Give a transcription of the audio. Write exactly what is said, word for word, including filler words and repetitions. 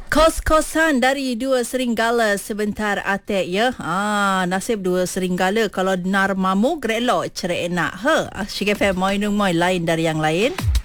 Kos-kosan dari dua serigala sebentar atek ya. Ah, nasib dua serigala kalau nar mamu grelok cerai nak. Ha, Syik F M moi nung moi lain dari yang lain.